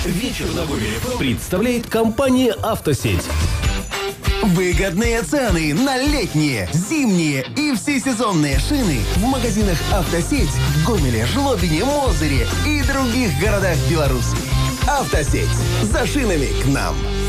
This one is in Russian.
Вечер на Гомеле представляет компания «Автосеть». Выгодные цены на летние, зимние и всесезонные шины в магазинах «Автосеть» в Гомеле, Жлобине, Мозыре и других городах Беларуси. «Автосеть». За шинами к нам.